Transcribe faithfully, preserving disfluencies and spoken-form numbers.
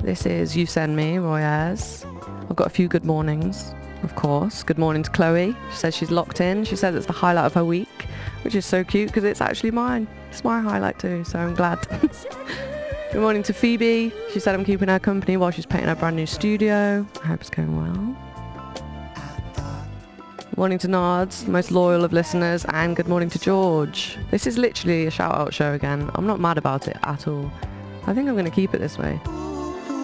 This is You Send Me, Roy Ayres. I've got a few good mornings, of course. Good morning to Chloe. She says she's locked in. She says it's the highlight of her week, which is so cute because it's actually mine. It's my highlight too, so I'm glad. Good morning to Phoebe. She said I'm keeping her company while she's painting her brand new studio. I hope it's going well. Good morning to Nards, the most loyal of listeners, and good morning to George. This is literally a shout-out show again. I'm not mad about it at all. I think I'm going to keep it this way.